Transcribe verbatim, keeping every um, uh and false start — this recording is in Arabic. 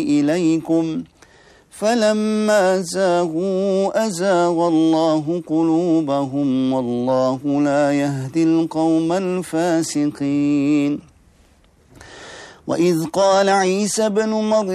إليكم فلما زاغوا أزاغ الله قلوبهم والله لا يهدي القوم الفاسقين. وإذ قال عيسى ابن مريم